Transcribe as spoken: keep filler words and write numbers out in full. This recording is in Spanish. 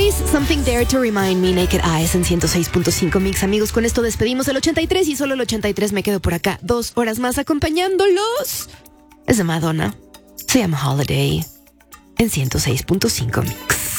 Always Something There to Remind Me, Naked Eyes en ciento seis punto cinco Mix. Amigos, con esto despedimos el ochenta y tres y solo el ochenta y tres me quedo por acá dos horas más acompañándolos. Es de Madonna. Se llama Holiday en ciento seis punto cinco Mix.